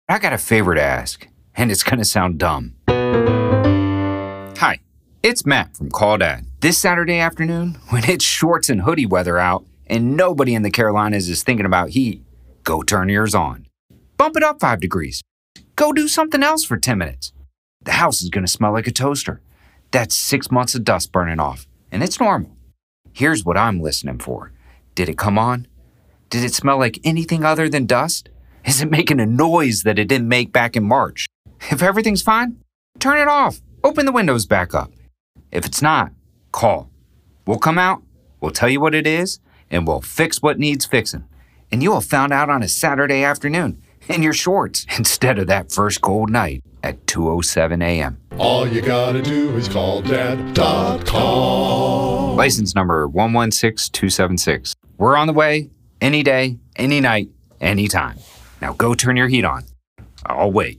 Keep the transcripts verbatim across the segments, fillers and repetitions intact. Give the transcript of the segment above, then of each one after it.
I got a favor to ask, and it's going to sound dumb. Hi, it's Matt from Call Dad. This Saturday afternoon, when it's shorts and hoodie weather out and nobody in the Carolinas is thinking about heat, go turn yours on. Bump it up five degrees. Go do something else for ten minutes. The house is going to smell like a toaster. That's six months of dust burning off, and it's normal. Here's what I'm listening for. Did it come on? Did it smell like anything other than dust? Is it making a noise that it didn't make back in March? If everything's fine, turn it off. Open the windows back up. If it's not, call. We'll come out, we'll tell you what it is, and we'll fix what needs fixing. And you'll have found out on a Saturday afternoon in your shorts instead of that first cold night at two oh seven a.m. All you gotta do is call dad dot com. License number one one six two seven six. We're on the way, any day, any night, anytime. Now go turn your heat on. I'll wait.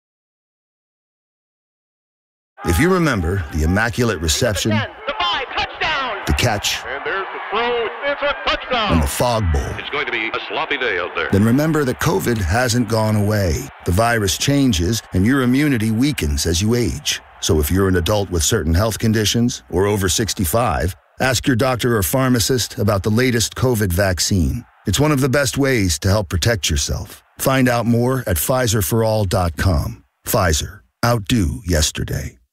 If you remember the immaculate reception, the five, touchdown! the catch, And there's the throw, it's a touchdown! and the fog bowl, It's going to be a sloppy day out there. then remember that COVID hasn't gone away. The virus changes, and your immunity weakens as you age. So if you're an adult with certain health conditions or over sixty-five, ask your doctor or pharmacist about the latest COVID vaccine. It's one of the best ways to help protect yourself. Find out more at Pfizer for all dot com. Pfizer. Outdo yesterday.